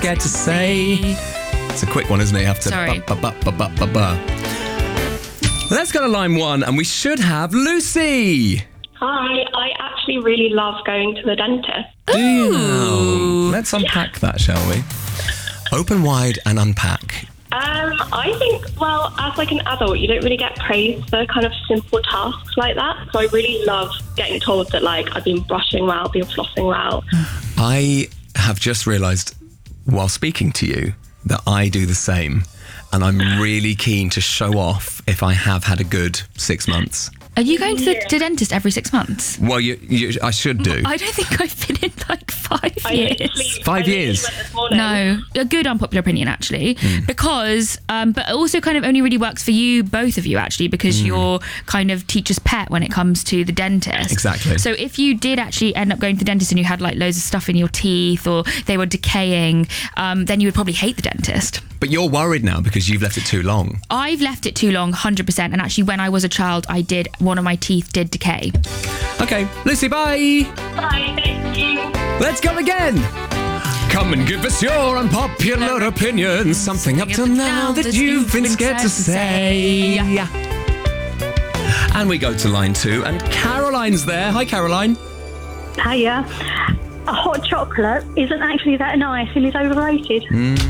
scared to say. It's a quick one, isn't it? You have to. Sorry. Let's go to line 1, and we should have Lucy. Hi, I actually really love going to the dentist. Do you know? Let's unpack that, shall we? Open wide and unpack. I think, well, as like an adult, you don't really get praised for kind of simple tasks like that. So I really love getting told that, like, I've been brushing well, been flossing well. I have just realised while speaking to you that I do the same, and I'm really keen to show off if I have had a good 6 months. Are you going to the dentist every 6 months? Well, I should do. I don't think I've been in like 5 years. 5 years? No, a good unpopular opinion actually, because but it also kind of only really works for you, both of you actually, because you're kind of teacher's pet when it comes to the dentist. Exactly. So if you did actually end up going to the dentist and you had like loads of stuff in your teeth or they were decaying, then you would probably hate the dentist. But you're worried now because you've left it too long. I've left it too long, 100%. And actually, when I was a child, one of my teeth did decay. Okay, Lucy, bye. Bye, thank you. Let's go again. Come and give us your unpopular opinion. Something up till now that you've been scared to say. And we go to line 2, and Caroline's there. Hi, Caroline. Hiya. A hot chocolate isn't actually that nice and is overrated.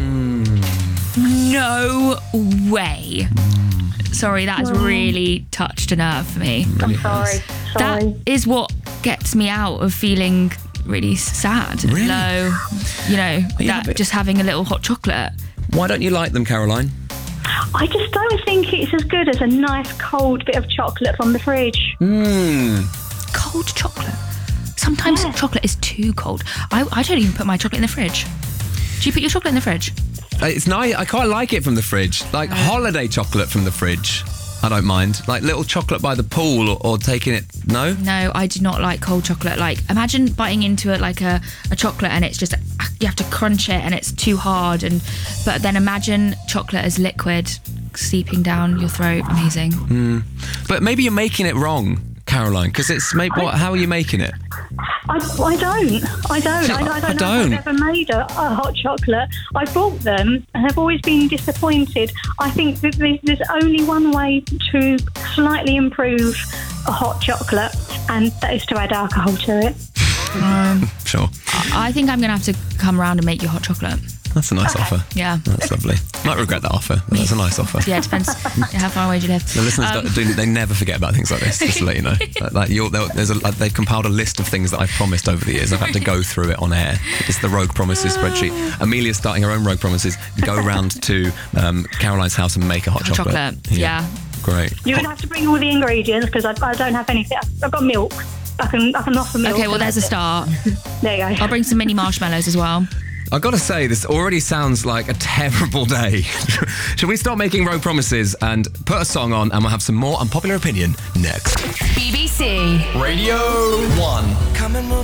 No way. Sorry, that's really touched a nerve for me. I'm sorry. That is what gets me out of feeling really sad, Really? low. You know, just having a little hot chocolate. Why don't you like them, Caroline? I just don't think it's as good as a nice cold bit of chocolate from the fridge. Cold chocolate. Sometimes chocolate is too cold. I don't even put my chocolate in the fridge. Do you put your chocolate in the fridge? It's nice. I quite like it from the fridge. Like holiday chocolate from the fridge. I don't mind. Like little chocolate by the pool or taking it. No? No, I do not like cold chocolate. Like, imagine biting into it like a chocolate and it's just, you have to crunch it and it's too hard. But then imagine chocolate as liquid seeping down your throat. Amazing. But maybe you're making it wrong, Caroline, because it's how are you making it? I don't. I don't know if I've ever made a hot chocolate. I bought them and I've always been disappointed. I think that there's only one way to slightly improve a hot chocolate, and that is to add alcohol to it. Sure. I think I'm going to have to come around and make you hot chocolate. That's a nice offer. Yeah. That's lovely. Might regret that offer, but that's a nice offer. Yeah, it depends how far away do you live. The listeners they never forget about things like this, just to let you know. They've compiled a list of things that I've promised over the years. I've had to go through it on air. It's the Rogue Promises spreadsheet. Amelia's starting her own Rogue Promises. Go round to Caroline's house and make a hot chocolate. Yeah. Great. You're going to have to bring all the ingredients because I don't have anything. I've got milk. I can offer milk. Okay, well, there's a start. There you go. I'll bring some mini marshmallows as well. I've got to say, this already sounds like a terrible day. Should we stop making Rogue Promises and put a song on, and we'll have some more unpopular opinion next. BBC Radio 1.